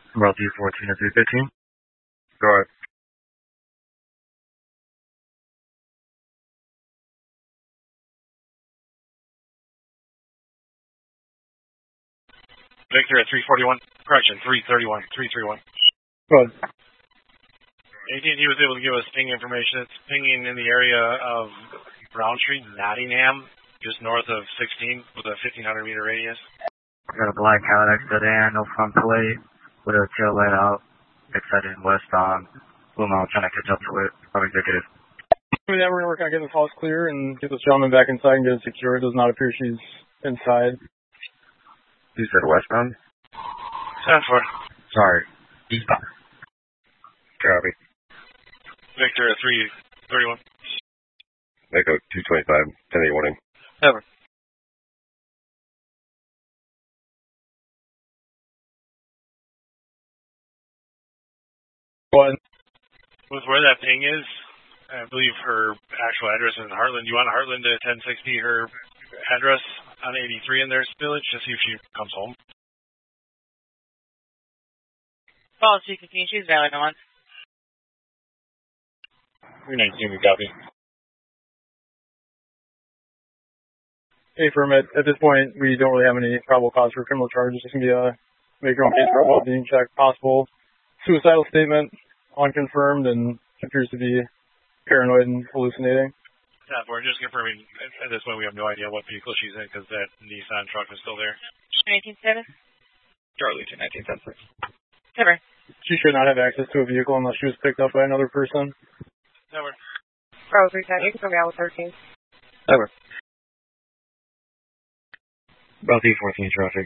Route 214 to 315. Go ahead. Victor at 341, correction, 331, 331. Go ahead. AT&T was able to give us ping information. It's pinging in the area of Brown Street, Nottingham, just north of 16 with a 1,500-meter radius. I got a black Cadillac sedan, no front plate, with a tail light out. It's heading west on Blue Mountain, trying to catch up to it. Probably executive. We're going to work on getting this house clear and get this gentleman back inside and get it secure. It does not appear she's inside. You said westbound? 10-4. Sorry, eastbound. Copy. Victor at 331. Echo 225, 10-8 warning. Over. Go ahead. With where that ping is, I believe her actual address is in Heartland. You want Heartland to 1060 her address on 83 in their village to see if she comes home? Policy 15, she's valid on. 319, we copy. Hey, firm, at this point, we don't really have any probable cause for criminal charges. It's going to be make your own case for a being check possible. Suicidal statement, unconfirmed, and appears to be paranoid and hallucinating. Yeah, we're just confirming. At this point, we have no idea what vehicle she's in because that Nissan truck is still there. 19-7. Charlie to 1976. Cover. She should not have access to a vehicle unless she was picked up by another person. Over. Bravo 310, you can come out with 13. Over. Route 314 traffic.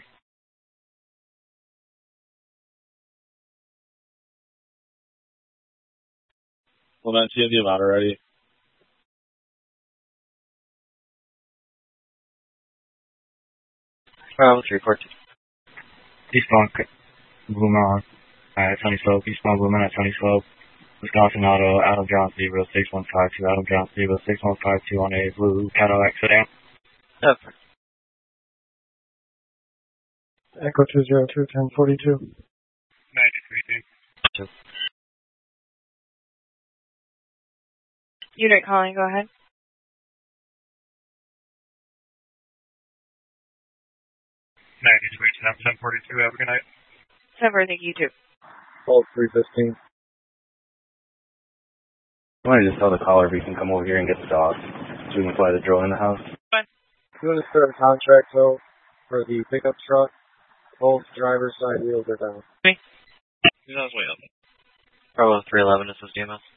Well, then, she has the amount already. Bravo 314. Eastbound Blue Mountain at Sunny Slope. Eastbound Blue Mountain at Sunny Slope. Wisconsin Auto, Adam John 6152, Adam John 6152 on a blue Cadillac sedan. Over. Echo 202, 1042. 93. Unit calling, go ahead. 93, 1042, have a good night. Cover, thank you too. Call 315. I want to just tell the caller if we can come over here and get the dog so we can fly the drone in the house. Fine. You want to start a contract, though, for the pickup truck? Both driver's side wheels are down. Me? He's on his way up. Bravo 311, this is DMS.